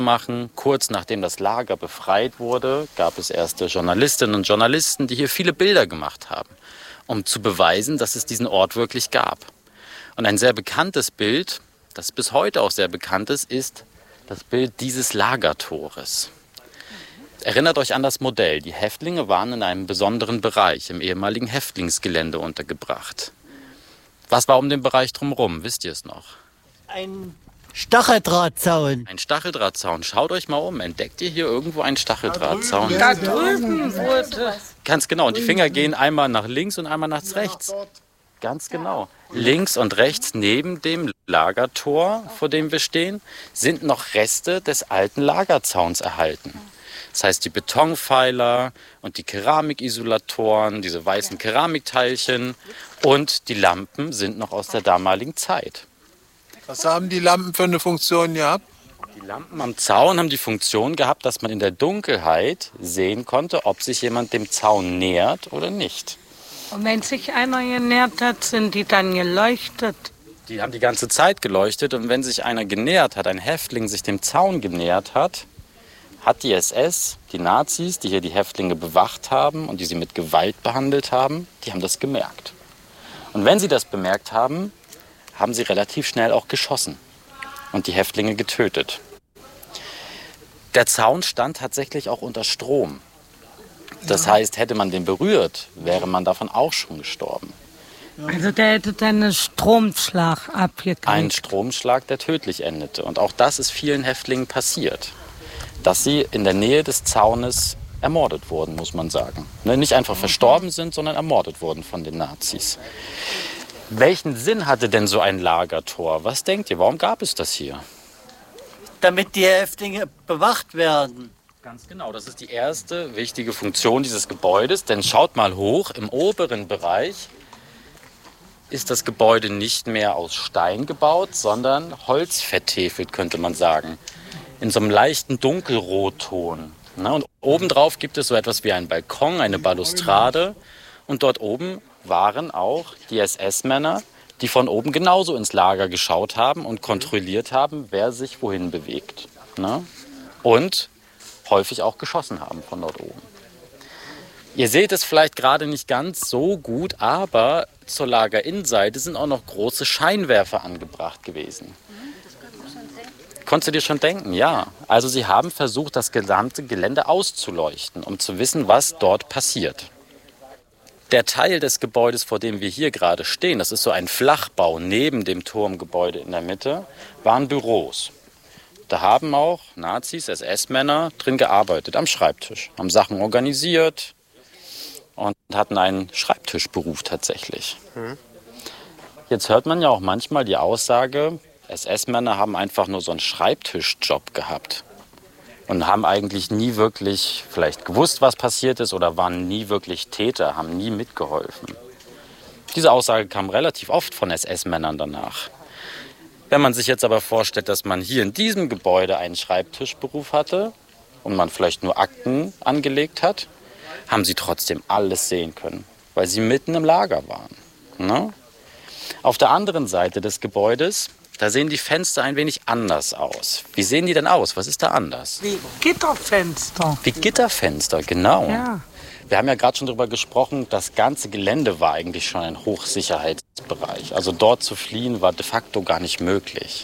machen. Kurz nachdem das Lager befreit wurde, gab es erste Journalistinnen und Journalisten, die hier viele Bilder gemacht haben, um zu beweisen, dass es diesen Ort wirklich gab. Und ein sehr bekanntes Bild, das bis heute auch sehr bekannt ist das Bild dieses Lagertores. Erinnert euch an das Modell. Die Häftlinge waren in einem besonderen Bereich, im ehemaligen Häftlingsgelände untergebracht. Was war um den Bereich drumherum? Wisst ihr es noch? Ein Stacheldrahtzaun. Ein Stacheldrahtzaun. Schaut euch mal um. Entdeckt ihr hier irgendwo einen Stacheldrahtzaun? Da drüben wurde. Ganz genau. Und die Finger gehen einmal nach links und einmal nach rechts. Ganz genau. Links und rechts neben dem Lagertor, vor dem wir stehen, sind noch Reste des alten Lagerzauns erhalten. Das heißt, die Betonpfeiler und die Keramikisolatoren, diese weißen Keramikteilchen und die Lampen sind noch aus der damaligen Zeit. Was haben die Lampen für eine Funktion gehabt? Die Lampen am Zaun haben die Funktion gehabt, dass man in der Dunkelheit sehen konnte, ob sich jemand dem Zaun nähert oder nicht. Und wenn sich einer genährt hat, sind die dann geleuchtet? Die haben die ganze Zeit geleuchtet und wenn sich einer genähert hat, ein Häftling sich dem Zaun genähert hat, hat die SS, die Nazis, die hier die Häftlinge bewacht haben und die sie mit Gewalt behandelt haben, die haben das gemerkt. Und wenn sie das bemerkt haben, haben sie relativ schnell auch geschossen und die Häftlinge getötet. Der Zaun stand tatsächlich auch unter Strom. Das heißt, hätte man den berührt, wäre man davon auch schon gestorben. Also der hätte dann einen Stromschlag abgekriegt. Ein Stromschlag, der tödlich endete. Und auch das ist vielen Häftlingen passiert, dass sie in der Nähe des Zaunes ermordet wurden, muss man sagen. Nicht einfach verstorben sind, sondern ermordet wurden von den Nazis. Welchen Sinn hatte denn so ein Lagertor? Was denkt ihr, warum gab es das hier? Damit die Häftlinge bewacht werden. Ganz genau, das ist die erste wichtige Funktion dieses Gebäudes. Denn schaut mal hoch, im oberen Bereich ist das Gebäude nicht mehr aus Stein gebaut, sondern holzvertäfelt, könnte man sagen. In so einem leichten Dunkelrotton. Und obendrauf gibt es so etwas wie einen Balkon, eine Balustrade. Und dort oben waren auch die SS-Männer, die von oben genauso ins Lager geschaut haben und kontrolliert haben, wer sich wohin bewegt. Und häufig auch geschossen haben von dort oben. Ihr seht es vielleicht gerade nicht ganz so gut, aber zur Lagerinnenseite sind auch noch große Scheinwerfer angebracht gewesen. Konntest du dir schon denken? Ja. Also sie haben versucht, das gesamte Gelände auszuleuchten, um zu wissen, was dort passiert. Der Teil des Gebäudes, vor dem wir hier gerade stehen, das ist so ein Flachbau neben dem Turmgebäude in der Mitte, waren Büros. Da haben auch Nazis, SS-Männer drin gearbeitet, am Schreibtisch, haben Sachen organisiert und hatten einen Schreibtischberuf tatsächlich. Jetzt hört man ja auch manchmal die Aussage, SS-Männer haben einfach nur so einen Schreibtischjob gehabt und haben eigentlich nie wirklich vielleicht gewusst, was passiert ist oder waren nie wirklich Täter, haben nie mitgeholfen. Diese Aussage kam relativ oft von SS-Männern danach. Wenn man sich jetzt aber vorstellt, dass man hier in diesem Gebäude einen Schreibtischberuf hatte und man vielleicht nur Akten angelegt hat, haben sie trotzdem alles sehen können, weil sie mitten im Lager waren. Auf der anderen Seite des Gebäudes, da sehen die Fenster ein wenig anders aus. Wie sehen die denn aus? Was ist da anders? Wie Gitterfenster. Wie Gitterfenster, genau. Ja. Wir haben ja gerade schon darüber gesprochen, das ganze Gelände war eigentlich schon ein Hochsicherheitsbereich. Also dort zu fliehen war de facto gar nicht möglich.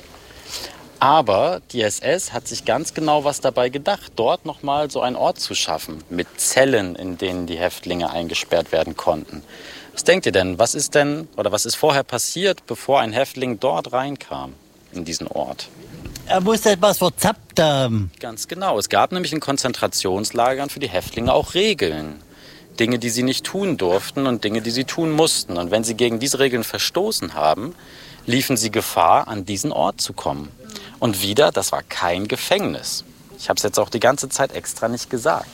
Aber die SS hat sich ganz genau was dabei gedacht, dort nochmal so einen Ort zu schaffen, mit Zellen, in denen die Häftlinge eingesperrt werden konnten. Was denkt ihr denn, was ist vorher passiert, bevor ein Häftling dort reinkam, in diesen Ort? Er muss etwas verzappt haben. Ganz genau, es gab nämlich in Konzentrationslagern für die Häftlinge auch Regeln. Dinge, die sie nicht tun durften und Dinge, die sie tun mussten. Und wenn sie gegen diese Regeln verstoßen haben, liefen sie Gefahr, an diesen Ort zu kommen. Und wieder, das war kein Gefängnis. Ich habe es jetzt auch die ganze Zeit extra nicht gesagt.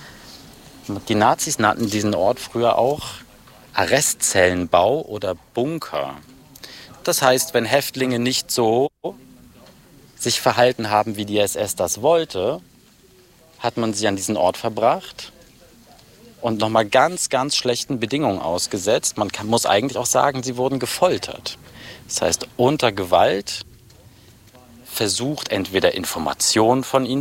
Die Nazis nannten diesen Ort früher auch Arrestzellenbau oder Bunker. Das heißt, wenn Häftlinge nicht so sich verhalten haben, wie die SS das wollte, hat man sie an diesen Ort verbracht und nochmal ganz, ganz schlechten Bedingungen ausgesetzt. Man muss eigentlich auch sagen, sie wurden gefoltert. Das heißt, unter Gewalt versucht, entweder Informationen von ihnen